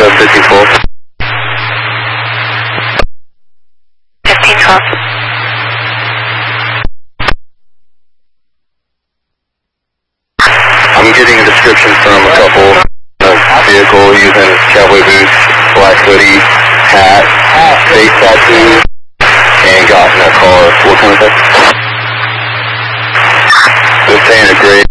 1512. 1512. I'm getting a description from a couple of vehicle using cowboy boots, black hoodie, hat, face tattoo, and got in a car. What kind of thing? They're saying a gray